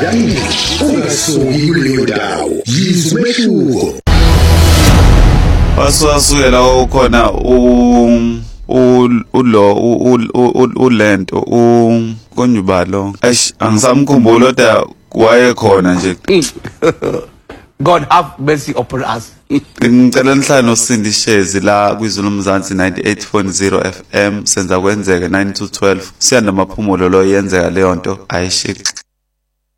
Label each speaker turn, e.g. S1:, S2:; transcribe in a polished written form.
S1: ini ungasuki kuleyo ndawo yizwe umehluko
S2: Wasukela ukhona ulento konjubalo angisamkhumbula kodwa wayekhona nje
S3: God have mercy upon us.
S2: ngicela nihlale noSindi Shezi la kwiZulu Mzansi 98.0 FM senza kwenzeke 9 to 12 siyanda maphumulo lo yenzeka leyo nto ayishiki